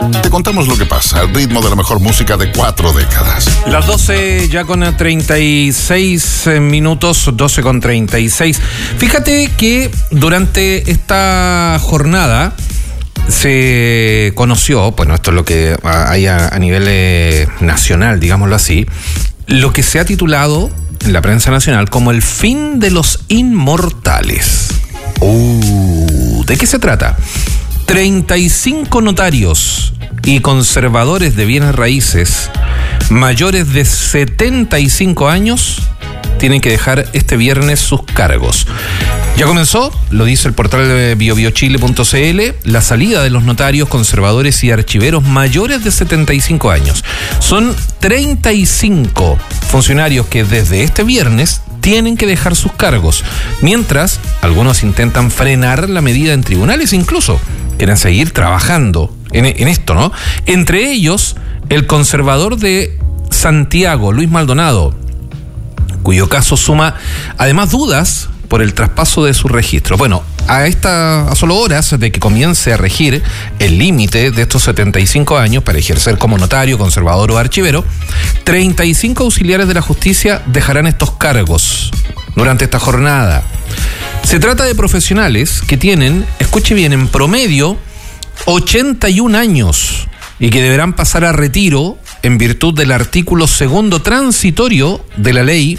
Te contamos lo que pasa al ritmo de la mejor música de 4 décadas. Las 12 ya con 36 minutos, 12 con 36. Fíjate que durante esta jornada se conoció, bueno, esto es lo que hay a nivel nacional, digámoslo así, lo que se ha titulado en la prensa nacional como el fin de los inmortales. ¿De qué se trata? 35 notarios y conservadores de bienes raíces mayores de 75 años tienen que dejar este viernes sus cargos. Ya comenzó, lo dice el portal biobiochile.cl, la salida de los notarios, conservadores y archiveros mayores de 75 años. Son 35 funcionarios que desde este viernes tienen que dejar sus cargos, mientras algunos intentan frenar la medida en tribunales, incluso quieren seguir trabajando en esto, ¿no? Entre ellos, el conservador de Santiago, Luis Maldonado, cuyo caso suma además dudas por el traspaso de su registro. Bueno, a solo horas de que comience a regir el límite de estos 75 años para ejercer como notario, conservador o archivero, 35 auxiliares de la justicia dejarán estos cargos durante esta jornada. Se trata de profesionales que tienen, escuche bien, en promedio 81 años y que deberán pasar a retiro en virtud del artículo 2º transitorio de la ley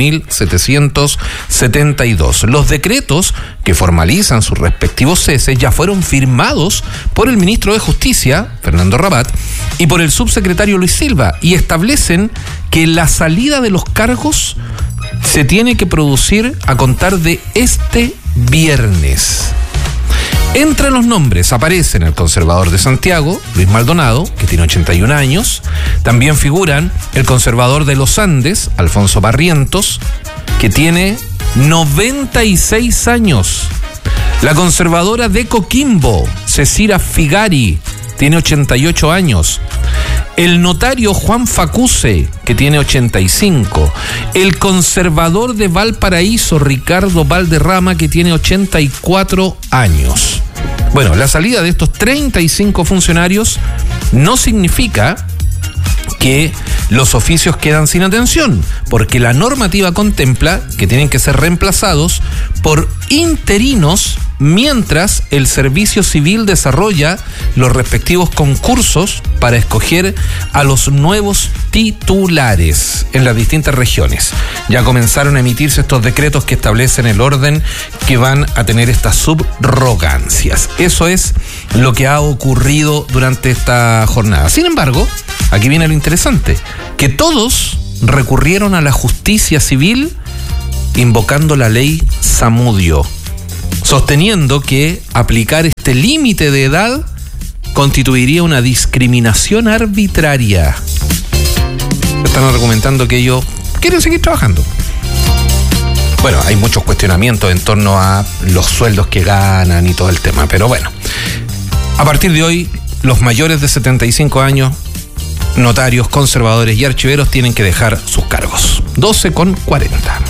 21.772. Los decretos que formalizan sus respectivos ceses ya fueron firmados por el ministro de Justicia, Fernando Rabat, y por el subsecretario Luis Silva, y establecen que la salida de los cargos se tiene que producir a contar de este viernes. Entre los nombres aparecen el conservador de Santiago, Luis Maldonado, que tiene 81 años. También figuran el conservador de los Andes, Alfonso Barrientos, que tiene 96 años. La conservadora de Coquimbo, Cecilia Figari, tiene 88 años. El notario Juan Facuse, que tiene 85. El conservador de Valparaíso, Ricardo Valderrama, que tiene 84 años. Bueno, la salida de estos 35 funcionarios no significa que los oficios quedan sin atención, porque la normativa contempla que tienen que ser reemplazados por interinos mientras el Servicio Civil desarrolla los respectivos concursos para escoger a los nuevos titulares en las distintas regiones. Ya comenzaron a emitirse estos decretos que establecen el orden que van a tener estas subrogancias. Eso es lo que ha ocurrido durante esta jornada. Sin embargo, aquí viene lo interesante, que todos recurrieron a la justicia civil invocando la ley Zamudio, sosteniendo que aplicar este límite de edad constituiría una discriminación arbitraria. Están argumentando que ellos quieren seguir trabajando. Bueno, hay muchos cuestionamientos en torno a los sueldos que ganan y todo el tema, pero bueno, a partir de hoy, los mayores de 75 años, notarios, conservadores y archiveros tienen que dejar sus cargos. 12:40.